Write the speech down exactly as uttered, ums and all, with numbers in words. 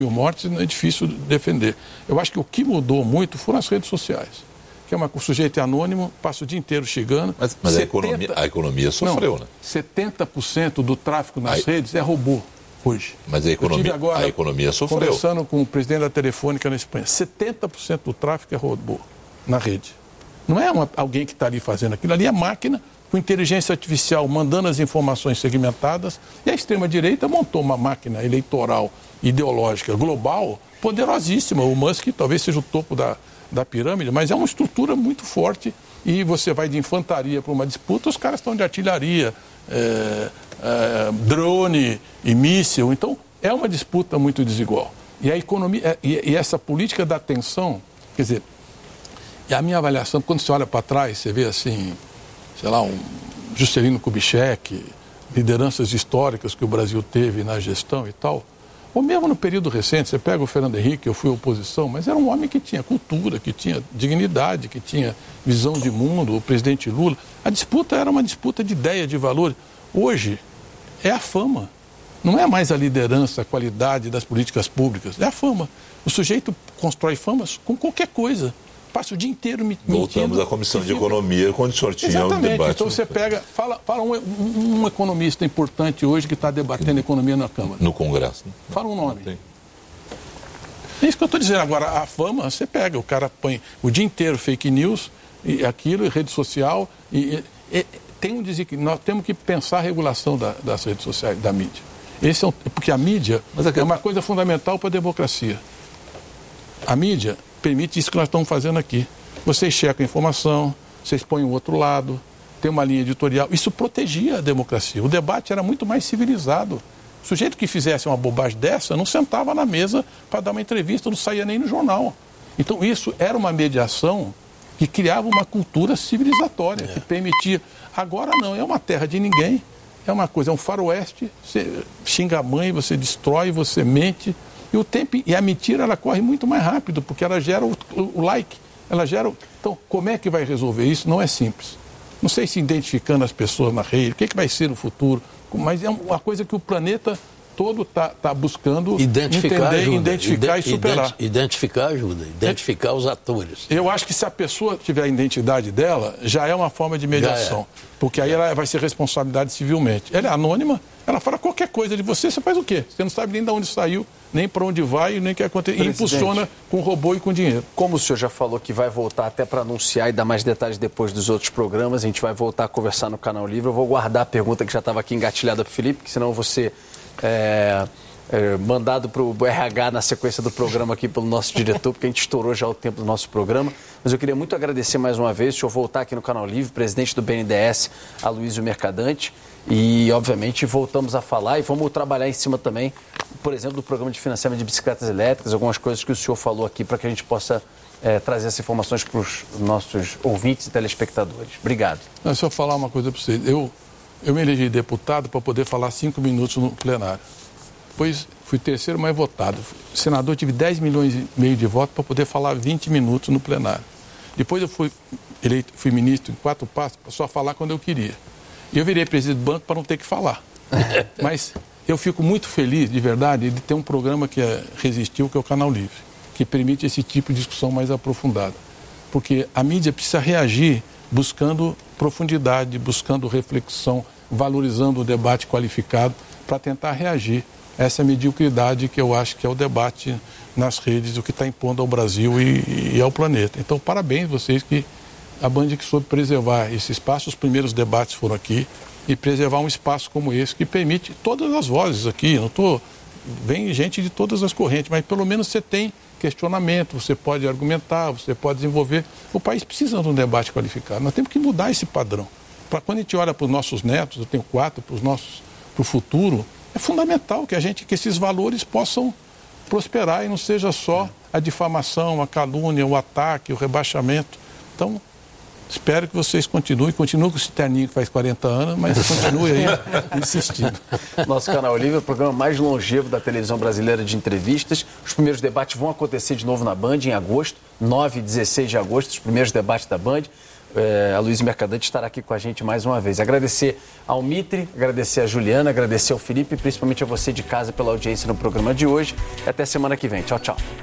mil mortes não é difícil defender. Eu acho que o que mudou muito foram as redes sociais. Que é uma, o sujeito é anônimo, passa o dia inteiro chegando. Mas, mas setenta, a, economia, a economia sofreu, não, né? setenta por cento do tráfego nas a, redes é robô hoje. Mas a economia, agora, a economia sofreu. Conversando com o presidente da Telefônica na Espanha, setenta por cento do tráfego é robô na rede. Não é uma, alguém que está ali fazendo aquilo, ali é máquina com inteligência artificial mandando as informações segmentadas, e a extrema-direita montou uma máquina eleitoral ideológica global poderosíssima. O Musk talvez seja o topo da, da pirâmide, mas é uma estrutura muito forte, e você vai de infantaria para uma disputa, os caras estão de artilharia, é, é, drone e míssil. Então, é uma disputa muito desigual. E a economia, e, e essa política da atenção, quer dizer, e a minha avaliação, quando você olha para trás, você vê assim, sei lá, um Juscelino Kubitschek, lideranças históricas que o Brasil teve na gestão e tal, ou mesmo no período recente, você pega o Fernando Henrique, eu fui oposição, mas era um homem que tinha cultura, que tinha dignidade, que tinha visão de mundo, o presidente Lula. A disputa era uma disputa de ideia, de valor. Hoje é a fama. Não é mais a liderança, a qualidade das políticas públicas, é a fama. O sujeito constrói famas com qualquer coisa. Passa o dia inteiro me Voltamos à Comissão de Economia, quando o senhor tinha Exatamente. o debate. Então você pega, fala, fala um, um, um economista importante hoje que está debatendo economia na Câmara. No Congresso. Né? Fala um nome. Tem. É isso que eu estou dizendo. Agora, a fama, você pega, o cara põe o dia inteiro fake news, e aquilo, e rede social, e, e, e tem um desequilíbrio. Nós temos que pensar a regulação da, das redes sociais, da mídia. Esse é um, porque a mídia Mas é, que... é uma coisa fundamental para a democracia. A mídia permite isso que nós estamos fazendo aqui. Vocês checam a informação, vocês põem o outro lado, tem uma linha editorial. Isso protegia a democracia. O debate era muito mais civilizado. O sujeito que fizesse uma bobagem dessa não sentava na mesa para dar uma entrevista, não saía nem no jornal. Então isso era uma mediação que criava uma cultura civilizatória, é. que permitia. Agora não, é uma terra de ninguém. É uma coisa, é um faroeste, você xinga a mãe, você destrói, você mente. E, o tempo, e a mentira, ela corre muito mais rápido, porque ela gera o, o, o like. Ela gera o... Então, como é que vai resolver isso? Não é simples. Não sei se identificando as pessoas na rede, o que, é que vai ser no futuro, mas é uma coisa que o planeta todo está tá buscando identificar, entender, ajuda. identificar Ide- e superar. Identificar ajuda, identificar é. os atores. Eu acho que se a pessoa tiver a identidade dela, já é uma forma de mediação. É. Porque aí ela vai ser responsabilidade civilmente. Ela é anônima, ela fala qualquer coisa de você, você faz o quê? Você não sabe nem de onde saiu, nem para onde vai, nem o que acontece. E impulsiona com robô e com dinheiro. Como o senhor já falou que vai voltar até para anunciar e dar mais detalhes depois dos outros programas, a gente vai voltar a conversar no Canal Livre. Eu vou guardar a pergunta que já estava aqui engatilhada para o Felipe, que senão você é, é mandado para o R H na sequência do programa aqui pelo nosso diretor, porque a gente estourou já o tempo do nosso programa. Mas eu queria muito agradecer mais uma vez o senhor voltar aqui no Canal Livre, presidente do B N D E S, Aloysio Mercadante. E, obviamente, voltamos a falar e vamos trabalhar em cima também, por exemplo, do programa de financiamento de bicicletas elétricas, algumas coisas que o senhor falou aqui para que a gente possa é, trazer essas informações para os nossos ouvintes e telespectadores. Obrigado. Não, se eu falar uma coisa para vocês, eu, eu me elegi deputado para poder falar cinco minutos no plenário. Depois fui terceiro mais votado. Senador, tive dez milhões e meio de votos para poder falar vinte minutos no plenário. Depois eu fui eleito, fui ministro em quatro passos para só falar quando eu queria. E eu virei presidente do banco para não ter que falar. Mas eu fico muito feliz, de verdade, de ter um programa que é, resistiu, que é o Canal Livre, que permite esse tipo de discussão mais aprofundada. Porque a mídia precisa reagir buscando profundidade, buscando reflexão, valorizando o debate qualificado para tentar reagir a essa mediocridade que eu acho que é o debate nas redes, o que está impondo ao Brasil e, e ao planeta. Então, parabéns vocês que a Band que soube preservar esse espaço, os primeiros debates foram aqui, e preservar um espaço como esse que permite todas as vozes aqui. Não tô, vem gente de todas as correntes, mas pelo menos você tem questionamento, você pode argumentar, você pode desenvolver. O país precisa de um debate qualificado. Nós temos que mudar esse padrão. Para quando a gente olha para os nossos netos, eu tenho quatro, para os nossos, para o futuro, é fundamental que a gente, que esses valores possam prosperar e não seja só a difamação, a calúnia, o ataque, o rebaixamento. Então, espero que vocês continuem, continuem com esse terninho que faz quarenta anos, mas continue aí insistindo. Nosso Canal Livre é o programa mais longevo da televisão brasileira de entrevistas. Os primeiros debates vão acontecer de novo na Band em agosto, nove e dezesseis de agosto, os primeiros debates da Band. É, a Luiz Mercadante estará aqui com a gente mais uma vez. Agradecer ao Mitre, agradecer a Juliana, agradecer ao Felipe e principalmente a você de casa pela audiência no programa de hoje. Até semana que vem. Tchau, tchau.